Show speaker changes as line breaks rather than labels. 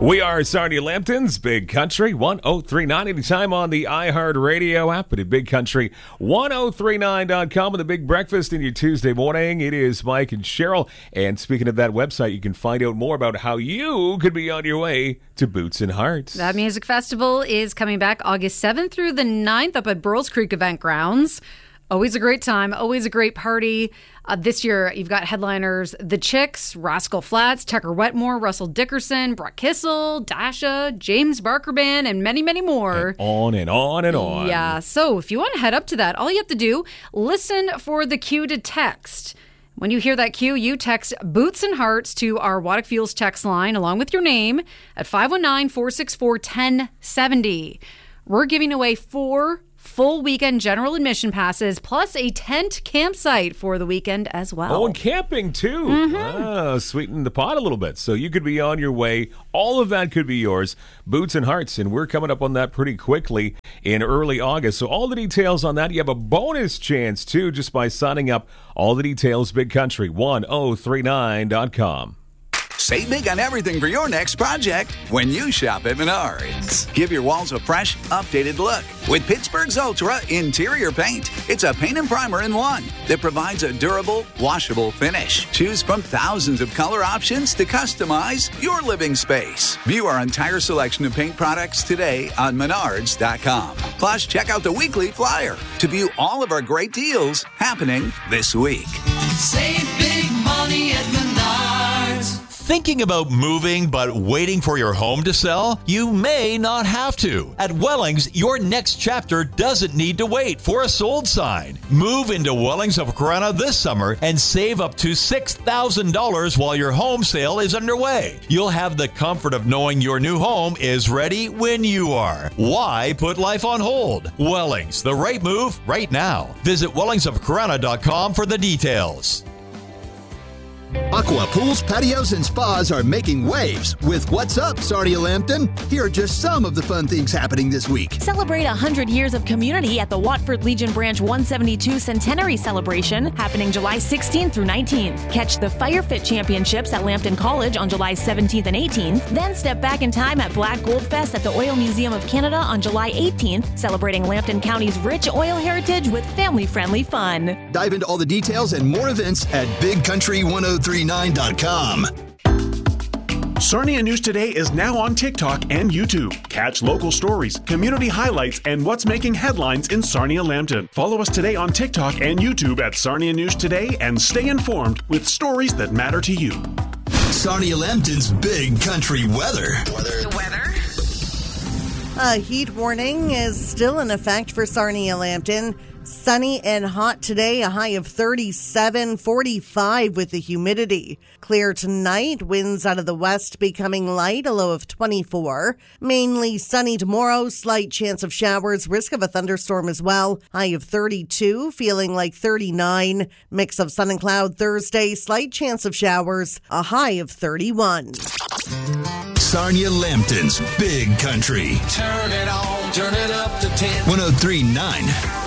We are Sarnia Lambton's Big Country 1039. Anytime on the iHeartRadio app, but at BigCountry1039.com with a big breakfast in your Tuesday morning. It is Mike and Cheryl. And speaking of that website, you can find out more about how you could be on your way to Boots and Hearts.
That music festival is coming back August 7th through the 9th up at Burles Creek Event Grounds. Always a great time, always a great party. This year, you've got headliners The Chicks, Rascal Flatts, Tucker Wetmore, Russell Dickerson, Brock Kissel, Dasha, James Barker Band, and many, many more.
And on and on and on.
Yeah, so if you want to head up to that, all you have to do, listen for the cue to text. When you hear that cue, you text Boots and Hearts to our Waddick Fuels text line along with your name at 519-464-1070. We're giving away 4 full weekend general admission passes, plus a tent campsite for the weekend as well.
Oh, and camping too. Sweeten the pot a little bit. So you could be on your way. All of that could be yours. Boots and Hearts. And we're coming up on that pretty quickly in early August. So all the details on that. You have a bonus chance too just by signing up. All the details, BigCountry1039.com.
Save big on everything for your next project when you shop at Menards. Give your walls a fresh, updated look with Pittsburgh's Ultra Interior Paint. It's a paint and primer in one that provides a durable, washable finish. Choose from thousands of color options to customize your living space. View our entire selection of paint products today on Menards.com. Plus, check out the weekly flyer to view all of our great deals happening this week.
Save big money at Menards.
Thinking about moving but waiting for your home to sell? You may not have to. At Wellings, your next chapter doesn't need to wait for a sold sign. Move into Wellings of Corona this summer and save up to $6,000 while your home sale is underway. You'll have the comfort of knowing your new home is ready when you are. Why put life on hold? Wellings, the right move right now. Visit wellingsofcorona.com for the details.
Aqua pools, patios, and spas are making waves with What's Up, Sarnia Lambton? Here are just some of the fun things happening this week.
Celebrate 100 years of community at the Watford Legion Branch 172 Centenary Celebration, happening July 16th through 19th. Catch the Fire Fit Championships at Lambton College on July 17th and 18th. Then step back in time at Black Gold Fest at the Oil Museum of Canada on July 18th, celebrating Lambton County's rich oil heritage with family-friendly fun.
Dive into all the details and more events at BigCountry1039.com.
Sarnia News Today is now on TikTok and YouTube. Catch local stories, community highlights, and what's making headlines in Sarnia Lambton. Follow us today on TikTok and YouTube at Sarnia News Today and stay informed with stories that matter to you.
Sarnia Lambton's Big Country weather.
The weather? A heat warning is still in effect for Sarnia Lambton. Sunny and hot today, a high of 37, 45 with the humidity. Clear tonight, winds out of the west becoming light, a low of 24. Mainly sunny tomorrow, slight chance of showers, risk of a thunderstorm as well. High of 32, feeling like 39. Mix of sun and cloud Thursday, slight chance of showers, a high of 31.
Sarnia Lambton's Big Country.
Turn it on, turn it up to 10.
1039